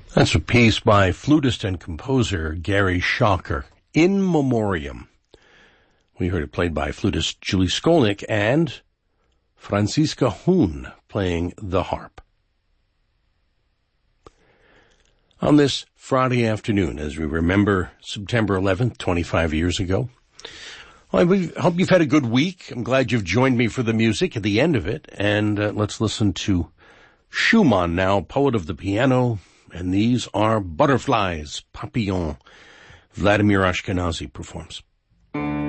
That's a piece by flutist and composer Gary Schocker, In Memoriam. We heard it played by flutist Julie Skolnick and Franziska Huhn playing the harp. On this Friday afternoon, as we remember September 11th, 25 years ago, well, I hope you've had a good week. I'm glad you've joined me for the music at the end of it. And let's listen to Schumann now, poet of the piano. And these are Butterflies, Papillon. Vladimir Ashkenazy performs.